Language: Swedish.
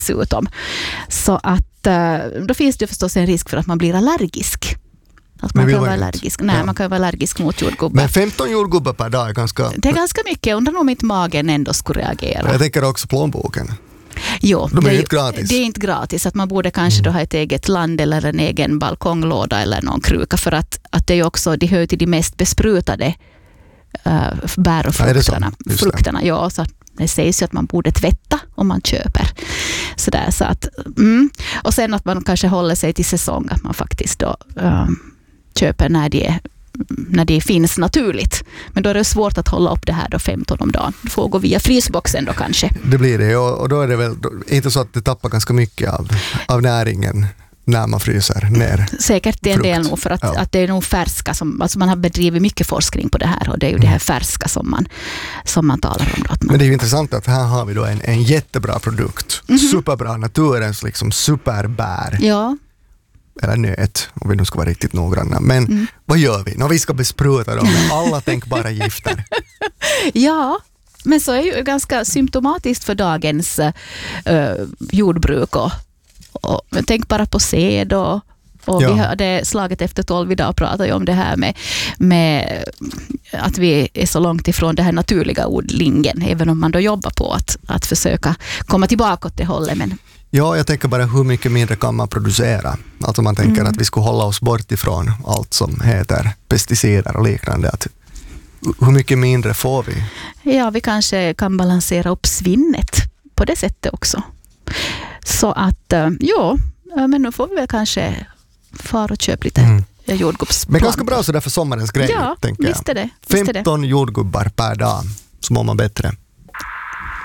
dessutom. Så att då finns det förstås en risk för att man blir allergisk. Att man kan vara allergisk. Nej, man kan vara allergisk mot jordgubbar. Men 15 jordgubbar per dag är ganska... Det är ganska mycket. Jag undrar om inte magen ändå skulle reagera. Jag tänker också plånboken. Jo, de är inte gratis. Det är inte gratis. Att man borde kanske då ha ett eget land eller en egen balkonglåda eller någon kruka. För att det är ju också, de hör till de mest besprutade bär och frukterna. Ja, så det sägs ju att man borde tvätta om man köper. Så att, och sen att man kanske håller sig till säsong. Att man faktiskt då köper när det finns naturligt. Men då är det svårt att hålla upp det här då 15 om dagen. Du får gå via frysboxen då kanske. Det blir det, och då är det väl inte så att det tappar ganska mycket av näringen när man fryser ner. Säkert det är en del nog för att det är nog färska alltså man har bedrivit mycket forskning på det här och det är ju det här färska som man talar om. Men det är ju intressant att här har vi då en jättebra produkt. Superbra, naturens liksom superbär. Ja. Eller nöt, om vi nu ska vara riktigt noggranna. Men vad gör vi? Vi ska bespruta dem med alla tänkbara gifter. Ja, men så är ju ganska symptomatiskt för dagens jordbruk. Och tänk bara på sed och vi hade slaget efter 12 idag pratar ju om det här med att vi är så långt ifrån det här naturliga odlingen, även om man då jobbar på att försöka komma tillbaka åt det hållet. Men ja, jag tänker bara hur mycket mindre kan man producera. Alltså man tänker att vi skulle hålla oss bort ifrån allt som heter pesticider och liknande. Att hur mycket mindre får vi? Ja, vi kanske kan balansera upp svinnet på det sättet också. Så att, men nu får vi väl kanske fara och köpa lite jordgubbsplantor. Men ganska bra så där för sommarens grej, tänker jag. Visst är det. 15 jordgubbar per dag, så mår man bättre.